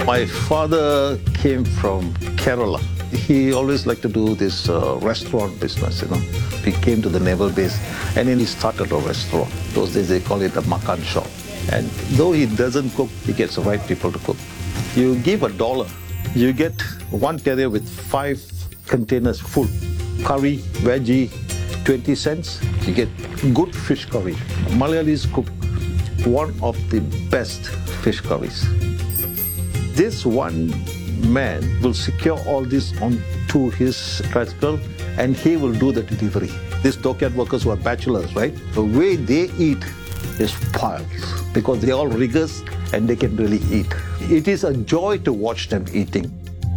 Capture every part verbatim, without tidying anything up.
My father came from Kerala. He always liked to do this uh, restaurant business, you know. He came to the naval base and then he started a restaurant. Those days they call it a makan shop. And though he doesn't cook, he gets the right people to cook. You give a dollar, you get one carrier with five containers full. Curry, veggie, twenty cents. You get good fish curry. Malayalis cook one of the best fish curries. This one man will secure all this onto his tricycle and he will do the delivery. These dockyard workers who are bachelors, right? The way they eat is piles because they're all riggers and they can really eat. It is a joy to watch them eating.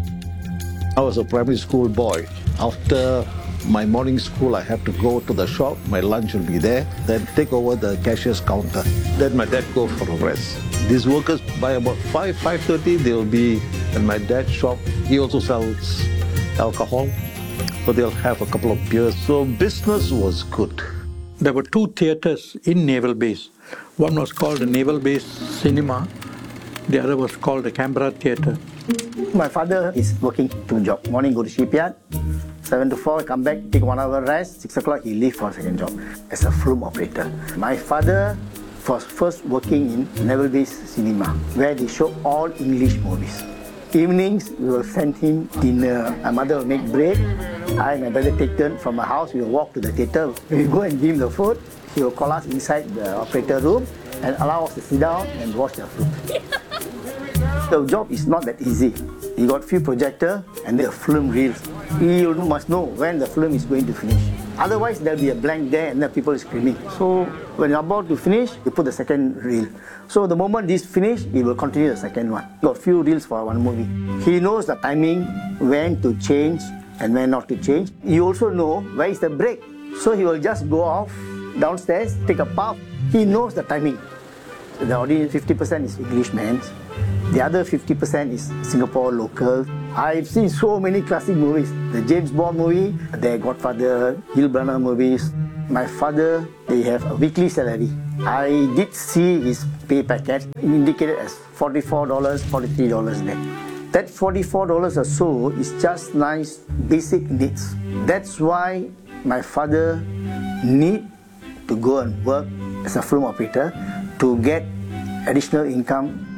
I was a primary school boy. After my morning school, I have to go to the shop. My lunch will be there. Then take over the cashier's counter. Then my dad go for a rest. These workers, by about five, five thirty, they will be in my dad's shop. He also sells alcohol, so they'll have a couple of beers. So business was good. There were two theatres in Naval Base. One was called the Naval Base Cinema. The other was called the Canberra Theatre. My father is working two jobs. Morning, go to shipyard. seven to four, come back, take one hour rest. six o'clock, he leave for a second job as a film operator. My father was first working in Naval Base Cinema, where they show all English movies. Evenings, we will send him dinner. My mother will make bread. I and my brother take turn from my house. We will walk to the theatre. We go and give him the food. He will call us inside the operator room and allow us to sit down and watch the film. The job is not that easy. You got few projector and the film reels. You must know when the film is going to finish. Otherwise, there'll be a blank there and the people are screaming. So when you're about to finish, you put the second reel. So the moment this finish, he will continue the second one. Got few reels for one movie. He knows the timing, when to change and when not to change. You also know where is the break. So he will just go off downstairs, take a puff. He knows the timing. The audience, fifty percent is Englishman. The other fifty percent is Singapore local. I've seen so many classic movies. The James Bond movie, The Godfather, Hill Brunner movies. My father, they have a weekly salary. I did see his pay packet indicated as forty-four dollars, forty-three dollars there. That forty-four dollars or so is just nice basic needs. That's why my father need to go and work as a film operator to get additional income